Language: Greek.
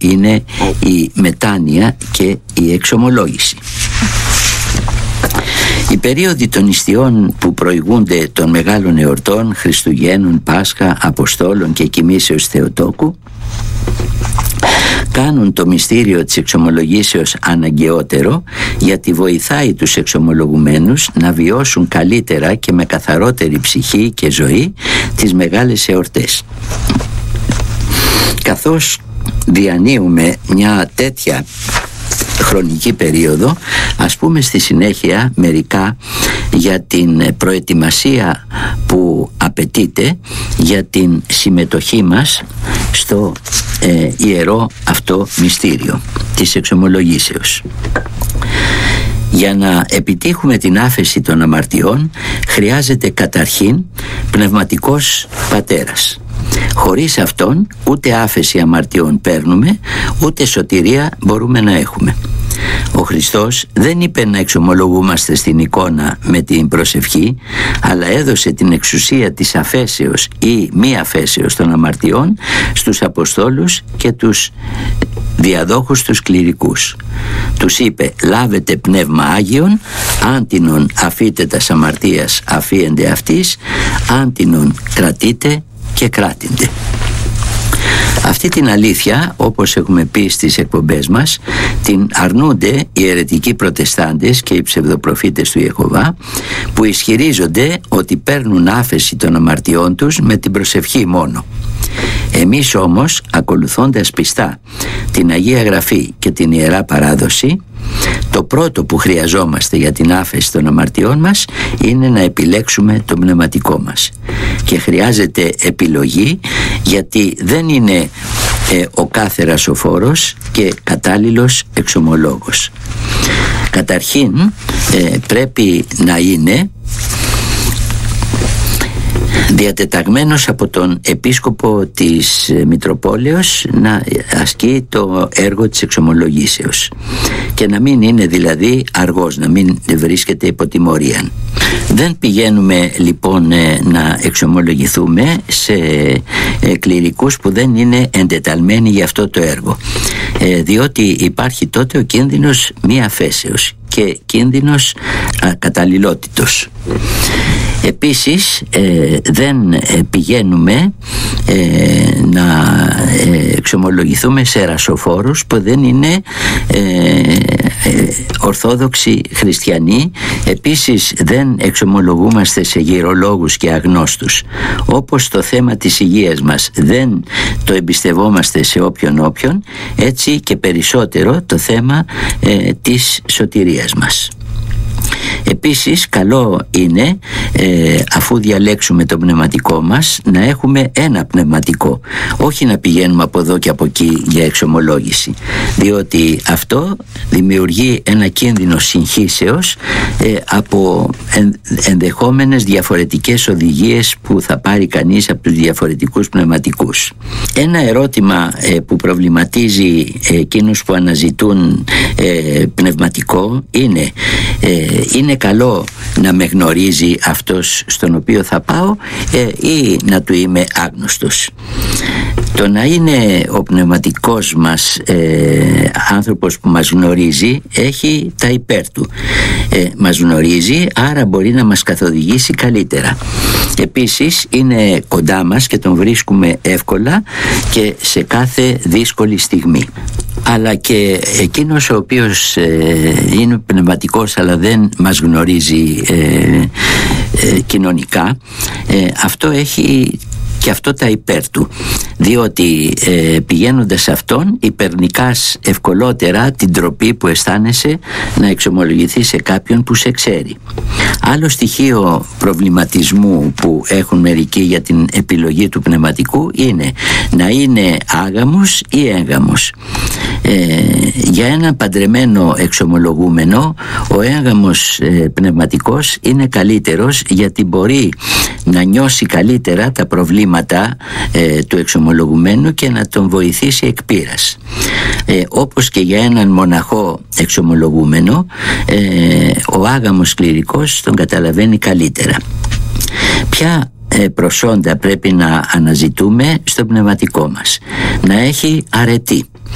είναι η μετάνοια και η εξομολόγηση. Οι περίοδοι των νηστειών που προηγούνται των μεγάλων εορτών, Χριστουγέννων, Πάσχα, Αποστόλων και Κοιμήσεως Θεοτόκου, κάνουν το μυστήριο της εξομολογήσεως αναγκαιότερο, γιατί βοηθάει τους εξομολογουμένους να βιώσουν καλύτερα και με καθαρότερη ψυχή και ζωή τις μεγάλες εορτές. Καθώς διανύουμε μια τέτοια χρονική περίοδο, ας πούμε στη συνέχεια μερικά για την προετοιμασία που απαιτείται για την συμμετοχή μας στο ιερό αυτό μυστήριο της εξομολογήσεως. Για να επιτύχουμε την άφεση των αμαρτιών χρειάζεται καταρχήν πνευματικός πατέρας. Χωρίς αυτόν ούτε άφεση αμαρτιών παίρνουμε, ούτε σωτηρία μπορούμε να έχουμε. Ο Χριστός δεν είπε να εξομολογούμαστε στην εικόνα με την προσευχή, αλλά έδωσε την εξουσία της αφέσεως ή μη αφέσεως των αμαρτιών στους Αποστόλους και τους διαδόχους τους κληρικούς. Τους είπε: λάβετε πνεύμα Άγιον, άντινον αφείτε τας αμαρτίας αφίεντε αυτής, άντινον κρατείτε και κράτηντε. Αυτή την αλήθεια, όπως έχουμε πει στις εκπομπές μας, την αρνούνται οι αιρετικοί προτεστάντες και οι ψευδοπροφήτες του Ιεχωβά, που ισχυρίζονται ότι παίρνουν άφεση των αμαρτιών τους με την προσευχή μόνο. Εμείς όμως, ακολουθώντας πιστά την Αγία Γραφή και την Ιερά Παράδοση, το πρώτο που χρειαζόμαστε για την άφεση των αμαρτιών μας είναι να επιλέξουμε το πνευματικό μας. Και χρειάζεται επιλογή, γιατί δεν είναι ο κάθερας ο φόρος και κατάλληλος εξομολόγος. Καταρχήν πρέπει να είναι διατεταγμένος από τον επίσκοπο της Μητροπόλεως να ασκεί το έργο της εξομολογήσεως και να μην είναι δηλαδή αργός, να μην βρίσκεται υπό τιμωρία. Δεν πηγαίνουμε λοιπόν να εξομολογηθούμε σε κληρικούς που δεν είναι εντεταλμένοι για αυτό το έργο, διότι υπάρχει τότε ο κίνδυνος μη αφέσεως και κίνδυνος καταλληλότητος. Επίσης δεν πηγαίνουμε να εξομολογηθούμε σε ρασοφόρους που δεν είναι ορθόδοξοι χριστιανοί. Επίσης δεν εξομολογούμαστε σε γυρολόγους και αγνώστους. Όπως το θέμα της υγείας μας δεν το εμπιστευόμαστε σε όποιον, έτσι και περισσότερο το θέμα της σωτηρίας μας. Επίσης καλό είναι αφού διαλέξουμε το πνευματικό μας να έχουμε ένα πνευματικό, όχι να πηγαίνουμε από εδώ και από εκεί για εξομολόγηση, διότι αυτό δημιουργεί ένα κίνδυνο συγχύσεως από ενδεχόμενες διαφορετικές οδηγίες που θα πάρει κανείς από τους διαφορετικούς πνευματικούς. Ένα ερώτημα που προβληματίζει εκείνους που αναζητούν πνευματικό είναι καλό να με γνωρίζει αυτός στον οποίο θα πάω ή να του είμαι άγνωστος. Το να είναι ο πνευματικός μας άνθρωπος που μας γνωρίζει έχει τα υπέρ του. Μας γνωρίζει, άρα μπορεί να μας καθοδηγήσει καλύτερα. Επίσης είναι κοντά μας και τον βρίσκουμε εύκολα και σε κάθε δύσκολη στιγμή. Αλλά και εκείνος ο οποίος είναι πνευματικός αλλά δεν μας γνωρίζει κοινωνικά, αυτό έχει και αυτό τα υπέρ του, διότι πηγαίνοντας σε αυτόν υπερνικάς ευκολότερα την ντροπή που αισθάνεσαι να εξομολογηθεί σε κάποιον που σε ξέρει. Άλλο στοιχείο προβληματισμού που έχουν μερικοί για την επιλογή του πνευματικού είναι να είναι άγαμος ή έγαμος. Για έναν παντρεμένο εξομολογούμενο ο έγαμος πνευματικός είναι καλύτερος, γιατί μπορεί να νιώσει καλύτερα τα προβλήματα του εξομολογουμένου και να τον βοηθήσει εκ πείρας. Όπως και για έναν μοναχό εξομολογούμενο, ο άγαμος κληρικός τον καταλαβαίνει καλύτερα. Ποια προσόντα πρέπει να αναζητούμε στο πνευματικό μας? Να έχει αρετή.